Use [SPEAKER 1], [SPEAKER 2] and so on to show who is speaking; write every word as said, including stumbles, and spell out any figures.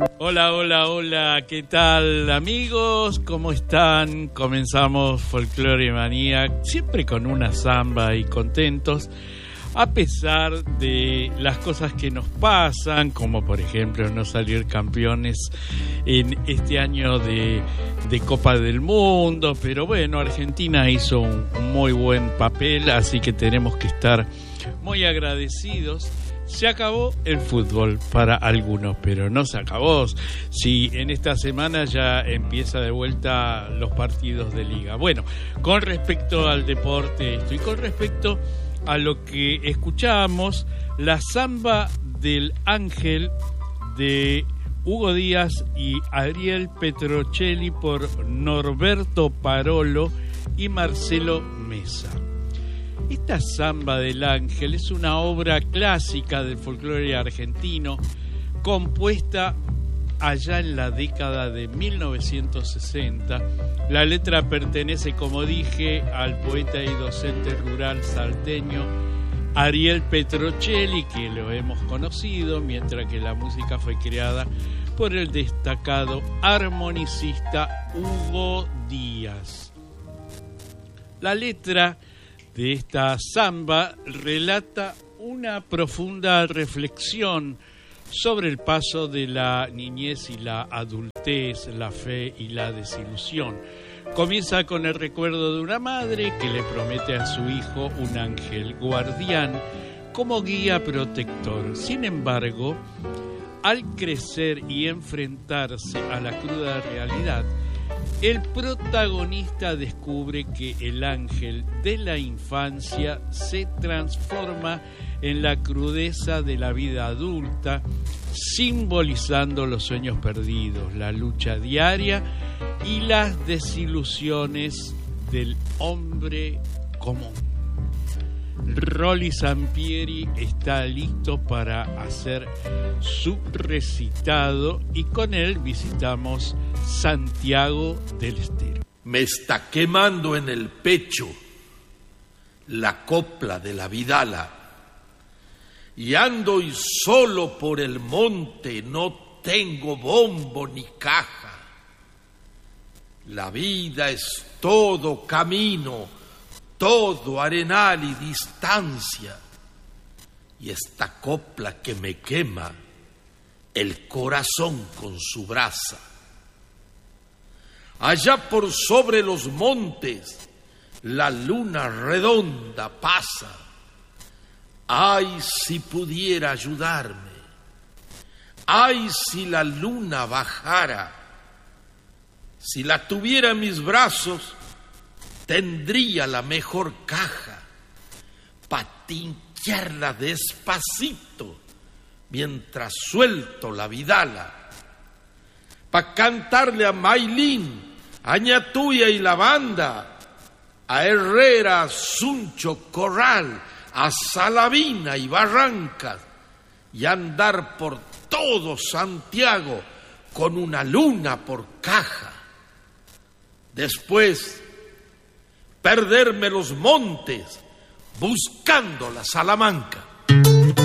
[SPEAKER 1] Hola, hola, hola, ¿qué tal amigos? ¿Cómo están? Comenzamos Folclore Manía, siempre con una samba y contentos, a pesar de las cosas que nos pasan, como por ejemplo no salir campeones en este año de, de Copa del Mundo, pero bueno, Argentina hizo un, un muy buen papel, así que tenemos que estar muy agradecidos. Se acabó el fútbol para algunos, pero no se acabó. Si en esta semana ya empieza de vuelta los partidos de liga. Bueno, con respecto al deporte esto y con respecto a lo que escuchábamos, la samba del Ángel de Hugo Díaz y Ariel Petrocelli por Norberto Parolo y Marcelo Mesa. Esta samba del Ángel es una obra clásica del folclore argentino, compuesta allá en la década de mil novecientos sesenta. La letra pertenece, como dije, al poeta y docente rural salteño Ariel Petrocelli, que lo hemos conocido, mientras que la música fue creada por el destacado armonicista Hugo Díaz. La letra de esta samba relata una profunda reflexión sobre el paso de la niñez y la adultez, la fe y la desilusión. Comienza con el recuerdo de una madre que le promete a su hijo un ángel guardián como guía protector. Sin embargo, al crecer y enfrentarse a la cruda realidad, el protagonista descubre que el ángel de la infancia se transforma en la crudeza de la vida adulta, simbolizando los sueños perdidos, la lucha diaria y las desilusiones del hombre común. Rolly Sampieri está listo para hacer su recitado y con él visitamos Santiago del Estero.
[SPEAKER 2] Me está quemando en el pecho la copla de la vidala y ando y solo por el monte, no tengo bombo ni caja. La vida es todo camino, todo arenal y distancia, y esta copla que me quema el corazón con su brasa. Allá por sobre los montes la luna redonda pasa. Ay, si pudiera ayudarme, ay, si la luna bajara, si la tuviera en mis brazos, tendría la mejor caja pa' tinquearla despacito mientras suelto la vidala, pa' cantarle a Maylin, a Ñatuya y la banda, a Herrera, Suncho, Corral, a Salavina y Barrancas, y andar por todo Santiago con una luna por caja. Después perderme los montes buscando la Salamanca.